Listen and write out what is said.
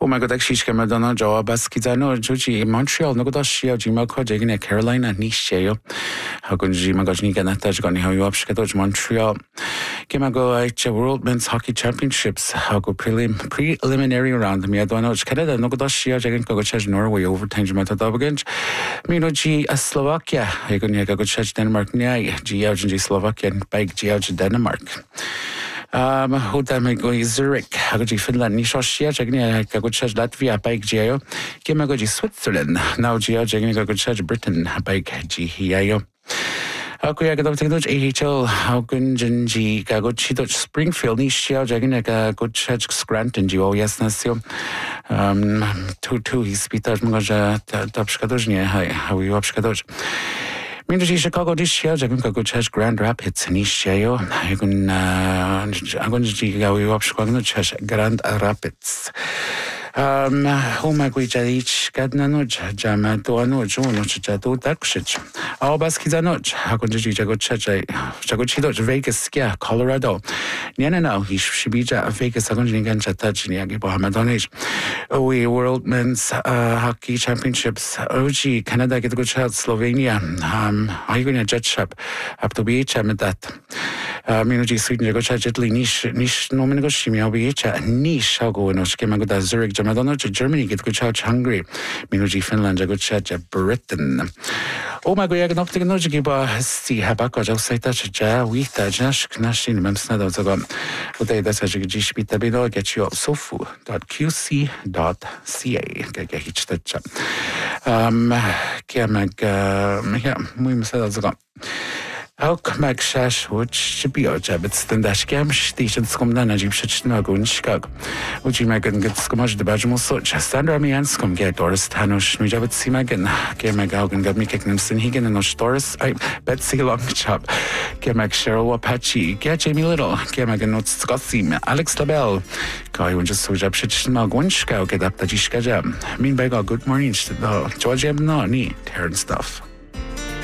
my god, actually, I'm done job. Basketball, Juji, Montreal. No, that's she. Jima Kojagin, Carolina, Niche. How could Jima Gojni get that? Touch going how you up? Skadoj Montreal. Came go at World Men's Hockey Championships. How go preliminary round. Me, I don't know. Canada, no, that's she. Jagan Kogachaj Norway overtime. Jima Tadabagans. Mino G. Slovakia. I go near Kogachaj Denmark. Nia G. G. Slovakia. Bike G. Denmark. Hodam go Zurich, Hagoji Finland, Nishoshia, Jagnia, Gagochaj Latvia, Bike Geo, Gimagoji Switzerland, now Geo, Jagnia Gagochaj Britain, Bike Gio. How could I get up to the AHL? How can Jinji Gagochi Dutch Springfield, Nishia, Jagina Gagochaj Scranton, Geo, yes, Nasio. 2-2, he's Peter Magoja, Topskadojnia, how you upskadoj. Minji Chicago this year, I'm going to Grand Rapids, Nishayo. I'm going to go up to Grand Rapids. Homagui Jadich, Gadnanuj, Jamatuano, Jatu, Dakshich. All Baskizanoch, Hakunji Jagochito, Vegas, Colorado. Niana, he should be Vegas, Agunjan Chatachniaki, Mohammedonich. We World Men's Hockey Championships, OG, Canada, get good shot, Slovenia. I'm going to judge up to be each at that. Minoji Sweden, Jagochajitli, Nish, Nominagoshimi, Beach, Nish, Hago, and Oskemagoda, Zurich, Jamadano, Germany, get good shot, Hungary, Minoji, Finland, Jagochaj, Britain. Oh my god, I can not take a nojiba, see, Habako, Joseta, Wita, Jash, Knashin, Memsnado, Zagon. Today, that's a Jishbit Tabido, get you up sofu.qc.ca. Get hitched that chap. Kiamag, yeah, Mumsado Zagon. Ook mag shash which be o jabits than dash gam station scum na najib shitna gun shkag. Uji magan get scumaj the bajmo such. Sandra me and scum get Doris Tanush Nujabit Simagan. Gamag Augen got me kicking Higan and Doris. I Betsy Long Chop. Gamag Cheryl Apache. Get Jamie Little. Gamagan notes Scotsim. Alex Labelle. Guy when just so jab shitna gun shkag get up the jishka jam. Mean by God, good morning to the George no, neat, Terran stuff.